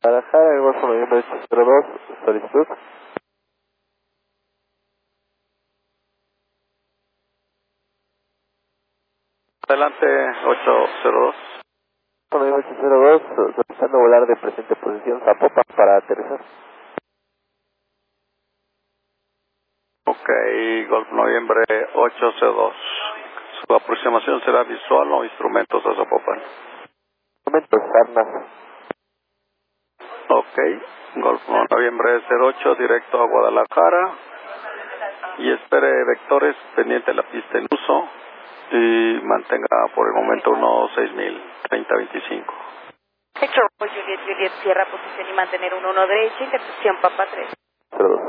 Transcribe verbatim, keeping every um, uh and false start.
Guadalajara, el Golfo Noviembre ocho cero dos, solicitud. Adelante, ocho cero dos. Golfo Noviembre ocho cero dos, solicitando volar de presente posición Zapopan para aterrizar. Ok, Golf Noviembre ocho cero dos. Su aproximación será visual o instrumentos a Zapopan. Momentos, Arnas. Ok, Golf Noviembre cero ocho, directo a Guadalajara. Y espere vectores pendiente de la pista en uso. Y mantenga por el momento unos seis mil, treinta veinticinco. Héctor, Juliet, Juliet, cierra posición y mantener uno uno derecha, intercepción Papa tres. cero dos.